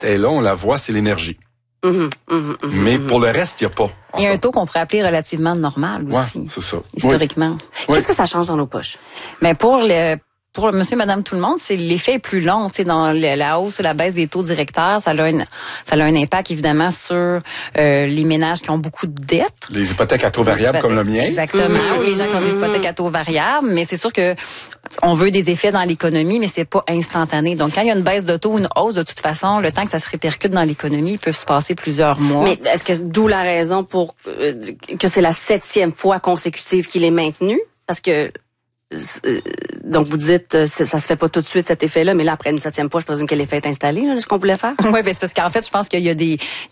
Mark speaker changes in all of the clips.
Speaker 1: est là, on la voit, c'est l'énergie. Mais pour le reste, il n'y a pas.
Speaker 2: Il y a un taux qu'on pourrait appeler relativement normal aussi.
Speaker 1: Ouais, c'est ça.
Speaker 2: Historiquement.
Speaker 3: Oui. Qu'est-ce que ça change dans nos poches?
Speaker 2: Mais pour monsieur, madame, tout le monde, c'est l'effet est plus long. Tu sais, dans la hausse ou la baisse des taux directeurs, ça a un impact évidemment sur les ménages qui ont beaucoup de dettes.
Speaker 1: Les hypothèques à taux variable comme le mien.
Speaker 2: Exactement. Ou les gens qui ont des hypothèques à taux variable. Mais c'est sûr que on veut des effets dans l'économie, mais c'est pas instantané. Donc, quand il y a une baisse de taux ou une hausse, de toute façon, le temps que ça se répercute dans l'économie, il peut se passer plusieurs mois.
Speaker 3: Mais est-ce que d'où la raison pour que c'est la 7e fois consécutive qu'il est maintenu? Parce que donc vous dites ça se fait pas tout de suite cet effet-là, mais là après une 7e fois, je présume que l'effet est installé, là, ce qu'on voulait faire.
Speaker 2: Oui, ben c'est parce qu'en fait, je pense qu'il y a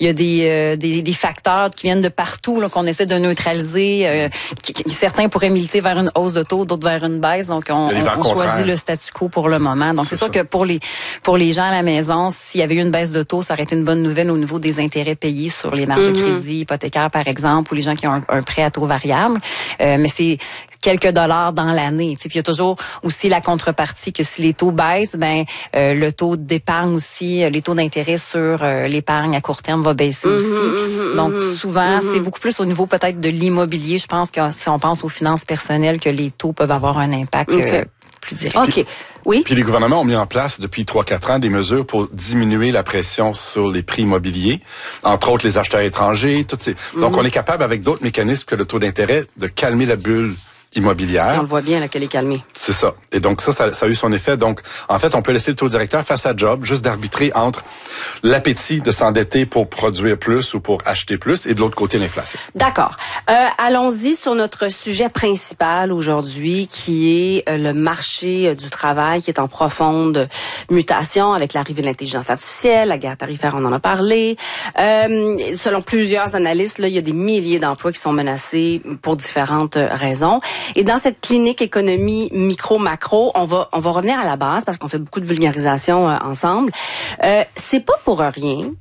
Speaker 2: des facteurs qui viennent de partout là, qu'on essaie de neutraliser. Certains pourraient militer vers une hausse de taux, d'autres vers une baisse. Donc on choisit le statu quo pour le moment. Donc c'est sûr que pour les gens à la maison, s'il y avait eu une baisse de taux, ça aurait été une bonne nouvelle au niveau des intérêts payés sur les marges de crédit hypothécaires par exemple, ou les gens qui ont un prêt à taux variable. Mais c'est quelques dollars dans l'année. Puis il y a toujours aussi la contrepartie que si les taux baissent, le taux d'épargne aussi, les taux d'intérêt sur l'épargne à court terme va baisser aussi. Donc souvent, c'est beaucoup plus au niveau peut-être de l'immobilier. Je pense que si on pense aux finances personnelles, que les taux peuvent avoir un impact plus direct.
Speaker 3: OK. Oui.
Speaker 1: Puis les gouvernements ont mis en place depuis 3-4 ans des mesures pour diminuer la pression sur les prix immobiliers, entre autres les acheteurs étrangers, toutes ces. Donc on est capable avec d'autres mécanismes que le taux d'intérêt de calmer la bulle immobilière.
Speaker 3: On le voit bien là qu'elle est calmée.
Speaker 1: C'est ça. Et donc ça a eu son effet. Donc en fait, on peut laisser le taux directeur faire sa job, juste d'arbitrer entre l'appétit de s'endetter pour produire plus ou pour acheter plus et de l'autre côté l'inflation.
Speaker 3: D'accord. Allons-y sur notre sujet principal aujourd'hui qui est le marché du travail qui est en profonde mutation avec l'arrivée de l'intelligence artificielle, la guerre tarifaire, on en a parlé. Selon plusieurs analystes, là, il y a des milliers d'emplois qui sont menacés pour différentes raisons. Et dans cette clinique économie micro-macro, on va revenir à la base parce qu'on fait beaucoup de vulgarisation ensemble. C'est pas pour rien,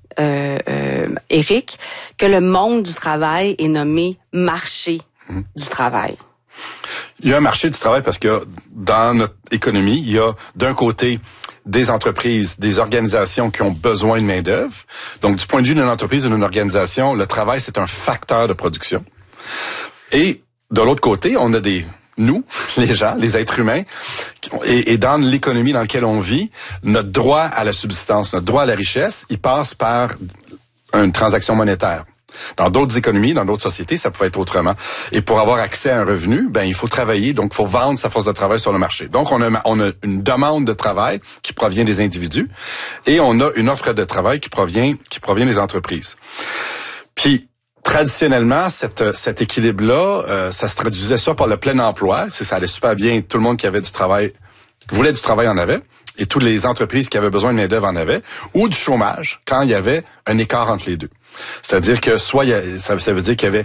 Speaker 3: Éric, que le monde du travail est nommé marché du travail.
Speaker 1: Il y a un marché du travail parce que dans notre économie, il y a d'un côté des entreprises, des organisations qui ont besoin de main-d'œuvre. Donc, du point de vue d'une entreprise ou d'une organisation, le travail, c'est un facteur de production. Et de l'autre côté, on a nous, les gens, les êtres humains, et dans l'économie dans laquelle on vit, notre droit à la subsistance, notre droit à la richesse, il passe par une transaction monétaire. Dans d'autres économies, dans d'autres sociétés, ça pouvait être autrement. Et pour avoir accès à un revenu, il faut travailler, donc il faut vendre sa force de travail sur le marché. Donc on a une demande de travail qui provient des individus et on a une offre de travail qui provient des entreprises. Puis traditionnellement, cet équilibre-là, ça se traduisait soit par le plein emploi, ça allait super bien, tout le monde qui avait du travail, qui voulait du travail en avait, et toutes les entreprises qui avaient besoin de main-d'œuvre en avaient, ou du chômage, quand il y avait un écart entre les deux. C'est-à-dire que ça veut dire qu'il y avait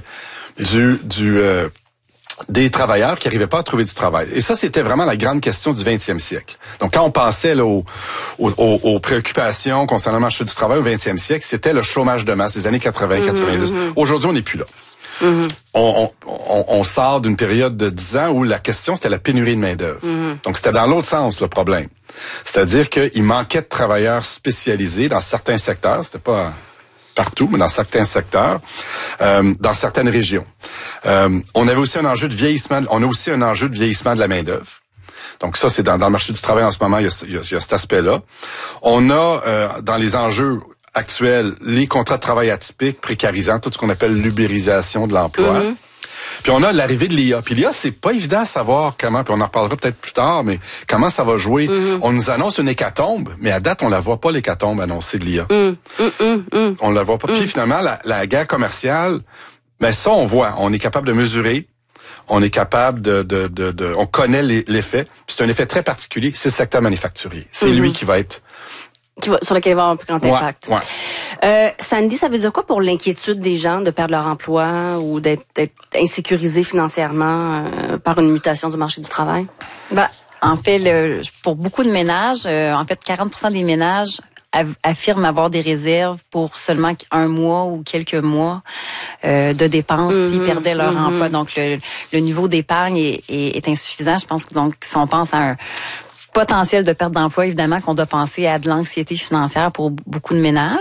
Speaker 1: des travailleurs qui n'arrivaient pas à trouver du travail. Et ça, c'était vraiment la grande question du 20e siècle. Donc, quand on pensait là, aux préoccupations concernant le marché du travail au 20e siècle, c'était le chômage de masse des années 80-90. Aujourd'hui, on n'est plus là. On sort d'une période de 10 ans où la question, c'était la pénurie de main-d'œuvre. Donc, c'était dans l'autre sens, le problème. C'est-à-dire qu'il manquait de travailleurs spécialisés dans certains secteurs. C'était pas partout, mais dans certains secteurs, dans certaines régions. On avait aussi un enjeu de vieillissement. On a aussi un enjeu de vieillissement de la main-d'œuvre. Donc ça, c'est dans le marché du travail en ce moment, il y a cet aspect-là. On a dans les enjeux actuels les contrats de travail atypiques, précarisants, tout ce qu'on appelle l'ubérisation de l'emploi. Puis on a l'arrivée de l'IA. Puis l'IA, c'est pas évident à savoir comment, puis on en reparlera peut-être plus tard, mais comment ça va jouer. On nous annonce une hécatombe, mais à date, on la voit pas, l'hécatombe annoncée de l'IA. On la voit pas. Puis finalement, la guerre commerciale, ça, on voit. On est capable de mesurer. On est capable on connaît l'effet. Puis c'est un effet très particulier. C'est le secteur manufacturier. C'est lui qui va être
Speaker 3: sur lequel il va avoir un plus grand impact. Sandy, ça veut dire quoi pour l'inquiétude des gens de perdre leur emploi ou d'être insécurisés financièrement par une mutation du marché du travail?
Speaker 2: En fait, pour beaucoup de ménages, 40% des ménages affirment avoir des réserves pour seulement un mois ou quelques mois de dépenses s'ils perdaient leur emploi. Donc, le niveau d'épargne est insuffisant. Je pense que donc si on pense à un potentiel de perte d'emploi, évidemment qu'on doit penser à de l'anxiété financière pour beaucoup de ménages.